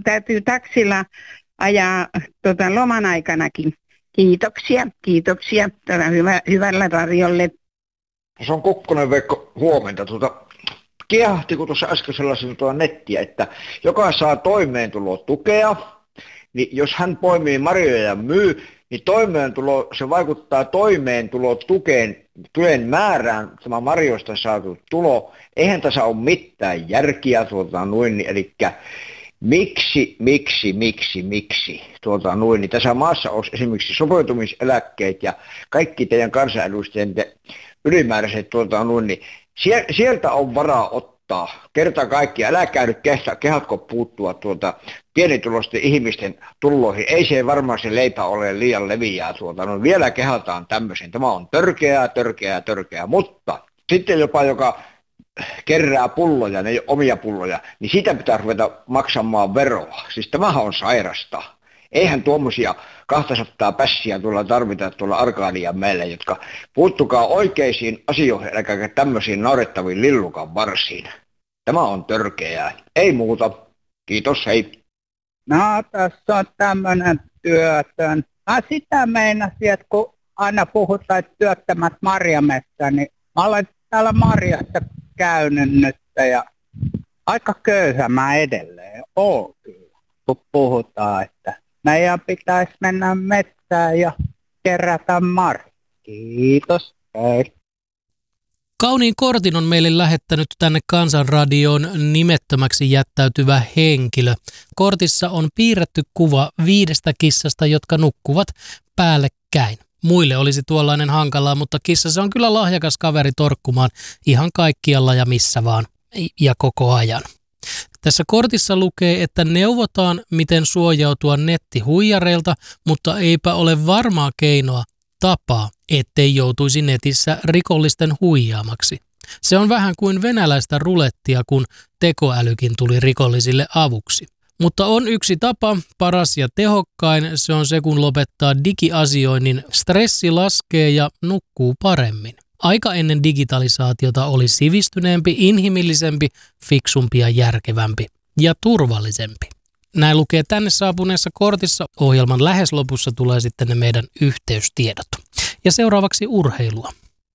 täytyy taksilla ajaa loman aikanakin. Kiitoksia hyvällä radiolle. Se on Kukkonen Veikko, huomenta. Kiehahti, kun tuossa äsken sellaisen nettiä, että joka saa toimeentulotukea, niin jos hän poimii marjoja ja myy, niin se vaikuttaa toimeentulotukeen määrään, tämä marjoista saatu tulo. Eihän tässä ole mitään järkiä, eli miksi, niin tässä maassa olisi esimerkiksi sopeutumiseläkkeet ja kaikki teidän kansanedustajien ylimääräiset, niin sieltä on varaa ottaa kerta kaikkiaan. Älkää nyt kehatko puuttua pienituloisten ihmisten tuloihin. Ei se varmaan se leipä ole liian leviää. Vielä kehataan tämmöisen. Tämä on törkeää, mutta sitten jopa joka kerää pulloja, ne ei ole omia pulloja, niin siitä pitää ruveta maksamaan veroa. Siis tämähän on sairasta. Eihän tuommoisia 200 pässiä tarvita tuolla Arkadian meille, jotka puuttukaa oikeisiin asioihin, eikä tämmöisiin naurettaviin lillukan varsiin. Tämä on törkeää. Ei muuta. Kiitos, hei. No, tässä on tämmöinen työtön. Sitä meinasin, että kun aina puhutaan, että työttömät marjamessa, niin mä olen täällä marjassa käynyt nyt ja aika köyhä mä edelleen oon kyllä, kun puhutaan, että meidän pitäisi mennä metsään ja kerätä marjaa. Kiitos. Hei. Kauniin kortin on meille lähettänyt tänne Kansanradioon nimettömäksi jättäytyvä henkilö. Kortissa on piirretty kuva 5 kissasta, jotka nukkuvat päällekkäin. Muille olisi tuollainen hankalaa, mutta kissa se on kyllä lahjakas kaveri torkkumaan ihan kaikkialla ja missä vaan ja koko ajan. Tässä kortissa lukee, että neuvotaan, miten suojautua nettihuijareilta, mutta eipä ole varmaa tapaa, ettei joutuisi netissä rikollisten huijaamaksi. Se on vähän kuin venäläistä rulettia, kun tekoälykin tuli rikollisille avuksi. Mutta on yksi tapa, paras ja tehokkain, se on se, kun lopettaa digiasioinnin. Stressi laskee ja nukkuu paremmin. Aika ennen digitalisaatiota oli sivistyneempi, inhimillisempi, fiksumpi ja järkevämpi ja turvallisempi. Näin lukee tänne saapuneessa kortissa. Ohjelman lähes lopussa tulee sitten ne meidän yhteystiedot. Ja seuraavaksi urheilua.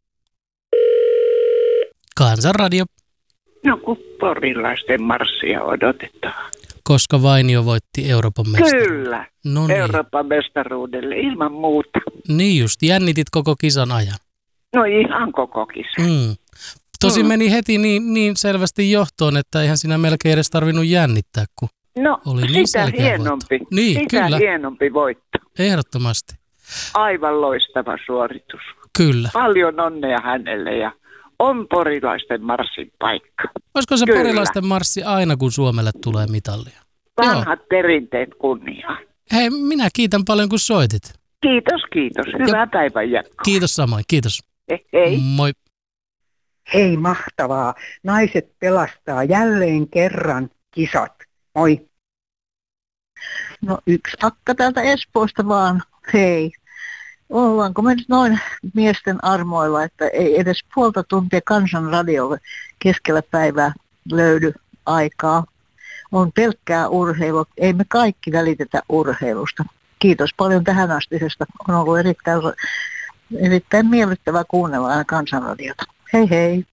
Kansanradio. No kun porilaisten marssia odotetaan. Koska Vainio voitti Euroopan mestaruuden. Kyllä, no niin. Euroopan mestaruudelle ilman muuta. Niin just, jännitit koko kisan ajan. No ihan koko kisa. Tosi meni heti niin selvästi johtoon, että eihän siinä melkein edes tarvinnut jännittää, kun oli niin selkeä voitto. Niin, sitä hienompi voitto. Ehdottomasti. Aivan loistava suoritus. Kyllä. Paljon onnea hänelle ja on porilaisten marssin paikka. Olisiko se porilaisten marssi aina, kun Suomelle tulee mitallia? Vanhat perinteet kunniaan. Hei, minä kiitän paljon, kun soitit. Kiitos. Hyvää päivän jatkoa. Kiitos samoin, kiitos. Hei. Moi. Hei, mahtavaa. Naiset pelastaa jälleen kerran kisat. Moi. No yksi akka täältä Espoosta vaan. Hei. Ollaanko me nyt noin miesten armoilla, että ei edes puolta tuntia Kansanradiolle keskellä päivää löydy aikaa. On pelkkää urheilua. Ei me kaikki välitetä urheilusta. Kiitos paljon tähän astisesta. On ollut erittäin miellyttävää kuunnella aina Kansanradiota. Hei hei.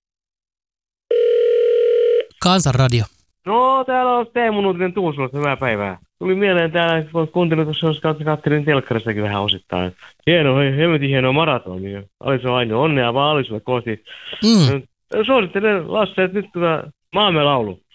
Kansanradio. No, täällä on Teemu Nuutinen Tuusulasta. Hyvää päivää. Tuli mieleen täällä, kun kuuntelin tuossa, jos katselin telkkaristakin vähän osittain. Hemmetin hieno maratoni. Aliso Aino, onnea vaan Alisulle kohti. Suosittelen Lasse, että nyt Maamme laulu.